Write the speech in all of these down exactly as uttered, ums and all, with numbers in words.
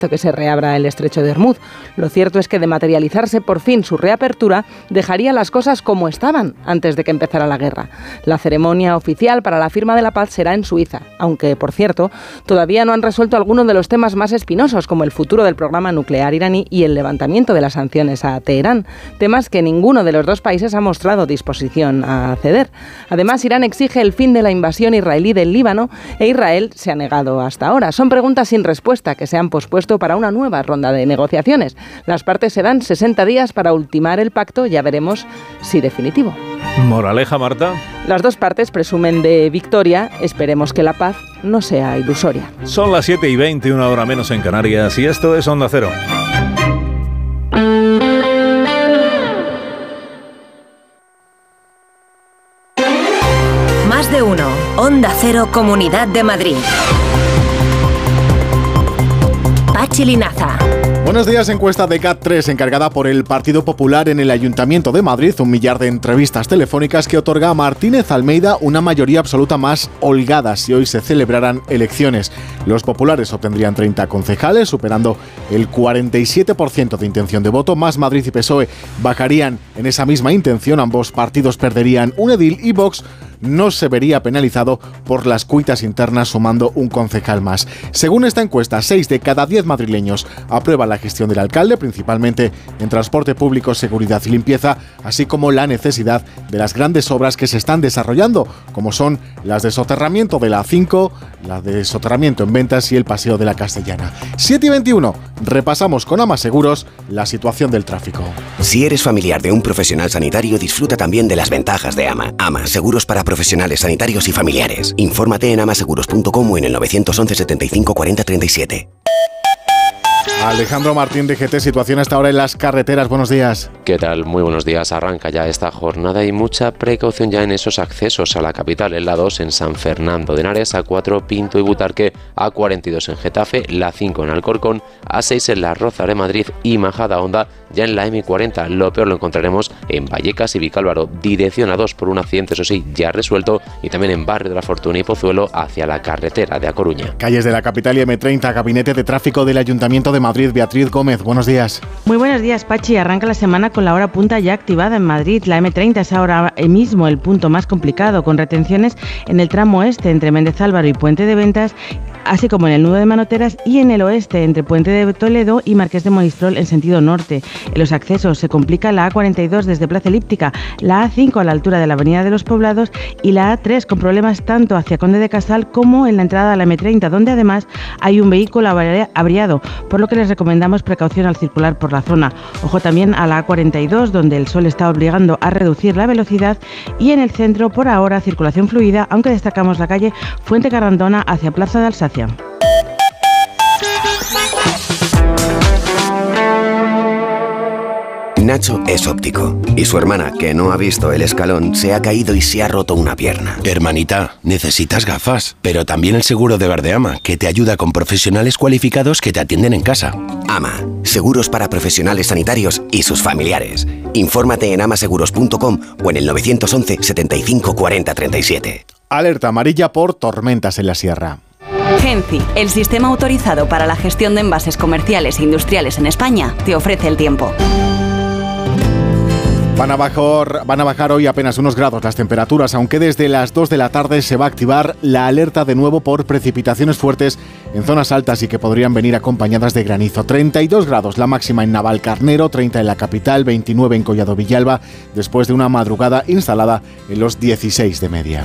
que se reabra el estrecho de Hormuz. Lo cierto es que de materializarse por fin su reapertura, dejaría las cosas como estaban antes de que empezara la guerra. La ceremonia oficial para la firma de la paz será en Suiza, aunque, por cierto, todavía no han resuelto algunos de los temas más espinosos, como el futuro del programa nuclear iraní y el levantamiento de las sanciones a Teherán, temas que ninguno de los dos países ha mostrado disposición a ceder. Además, Irán exige el fin de la invasión israelí del Líbano e Israel se ha negado hasta ahora. Son preguntas sin respuesta que se han pospuesto para una nueva ronda de negociaciones. Las partes se dan sesenta días para ultimar el pacto, ya veremos si definitivo. Moraleja, Marta. Las dos partes presumen de victoria, esperemos que la paz no sea ilusoria. Son las siete y veinte, una hora menos en Canarias, y esto es Onda Cero. Más de uno. Onda Cero, Comunidad de Madrid. Pachi Linaza. Buenos días. Encuesta de C A T tres encargada por el Partido Popular en el Ayuntamiento de Madrid, un millar de entrevistas telefónicas que otorga a Martínez Almeida una mayoría absoluta más holgada si hoy se celebraran elecciones. Los populares obtendrían treinta concejales, superando el cuarenta y siete por ciento de intención de voto, más Madrid y P S O E bajarían en esa misma intención, ambos partidos perderían un edil y Vox no se vería penalizado por las cuitas internas sumando un concejal más. Según esta encuesta, seis de cada diez madrileños aprueban la gestión del alcalde, principalmente en transporte público, seguridad y limpieza, así como la necesidad de las grandes obras que se están desarrollando, como son las de soterramiento de la A cinco, la de soterramiento en Ventas y el Paseo de la Castellana. siete y veintiuno, repasamos con Ama Seguros la situación del tráfico. Si eres familiar de un profesional sanitario, disfruta también de las ventajas de Ama. Ama, seguros para profesionales sanitarios y familiares. Infórmate en amaseguros punto com o en el nueve once setenta y cinco cuarenta treinta y siete. Alejandro Martín de G T, situación hasta ahora en las carreteras. Buenos días. ¿Qué tal? Muy buenos días. Arranca ya esta jornada y mucha precaución ya en esos accesos a la capital. En la dos en San Fernando de Henares, A cuatro Pinto y Butarque, A cuarenta y dos en Getafe, la cinco en Alcorcón, A seis en La Rozaré Madrid y Majadahonda ya en la eme cuarenta. Lo peor lo encontraremos en Vallecas y Vicálvaro, dirección A dos por un accidente, eso sí, ya resuelto, y también en Barrio de la Fortuna y Pozuelo hacia la carretera de A Coruña. Calles de la capital y eme treinta, Gabinete de Tráfico del Ayuntamiento de Madrid. Beatriz Gómez, buenos días. Muy buenos días, Pachi. Arranca la semana con la hora punta ya activada en Madrid. La eme treinta es ahora mismo el punto más complicado, con retenciones en el tramo este entre Méndez Álvaro y Puente de Ventas, así como en el nudo de Manoteras, y en el oeste entre Puente de Toledo y Marqués de Monistrol en sentido norte. En los accesos se complica la A cuarenta y dos desde Plaza Elíptica, la A cinco a la altura de la Avenida de los Poblados y la A tres con problemas tanto hacia Conde de Casal como en la entrada a la eme treinta, donde además hay un vehículo averiado, por lo que les recomendamos precaución al circular por la zona. Ojo también a la A cuarenta y dos, donde el sol está obligando a reducir la velocidad, y en el centro por ahora circulación fluida, aunque destacamos la calle Fuente Carrandona hacia Plaza de Alsacia. Nacho es óptico y su hermana, que no ha visto el escalón, se ha caído y se ha roto una pierna. Hermanita, necesitas gafas, pero también el seguro de Verdeama, que te ayuda con profesionales cualificados que te atienden en casa. Ama, seguros para profesionales sanitarios y sus familiares. Infórmate en amaseguros punto com o en el nueve once setenta y cinco cuarenta treinta y siete. Alerta amarilla por tormentas en la sierra. Genci, el sistema autorizado para la gestión de envases comerciales e industriales en España, te ofrece el tiempo. Van a, bajar, van a bajar hoy apenas unos grados las temperaturas, aunque desde las dos de la tarde se va a activar la alerta de nuevo por precipitaciones fuertes en zonas altas y que podrían venir acompañadas de granizo. treinta y dos grados la máxima en Navalcarnero, treinta en la capital, veintinueve en Collado Villalba, después de una madrugada instalada en los dieciséis de media.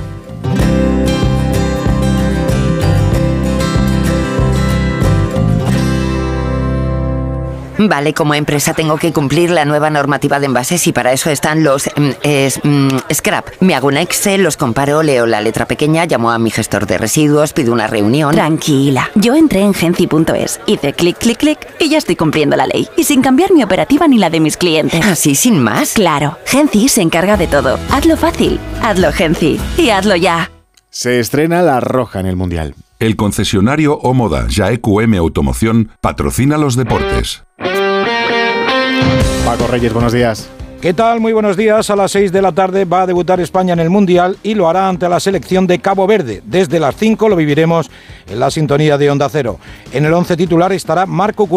Vale, como empresa tengo que cumplir la nueva normativa de envases y para eso están los mm, es, mm, scrap. Me hago un Excel, los comparo, leo la letra pequeña, llamo a mi gestor de residuos, pido una reunión. Tranquila, yo entré en genci punto es, hice clic, clic, clic y ya estoy cumpliendo la ley. Y sin cambiar mi operativa ni la de mis clientes. ¿Así sin más? Claro, Genci se encarga de todo. Hazlo fácil, hazlo Genci y hazlo ya. Se estrena La Roja en el Mundial. El concesionario Omoda Ya E Q M Automoción patrocina los deportes. Paco Reyes, buenos días. ¿Qué tal? Muy buenos días. A las seis de la tarde va a debutar España en el Mundial y lo hará ante la selección de Cabo Verde. Desde las cinco lo viviremos en la sintonía de Onda Cero. En el once titular estará Marco